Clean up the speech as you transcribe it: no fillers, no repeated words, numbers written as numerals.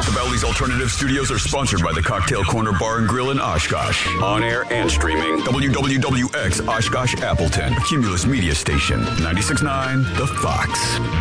The Bally's Alternative Studios are sponsored by the Cocktail Corner Bar and Grill in Oshkosh. On air and streaming, WWWX Oshkosh Appleton, Cumulus Media Station, 96.9 The Fox.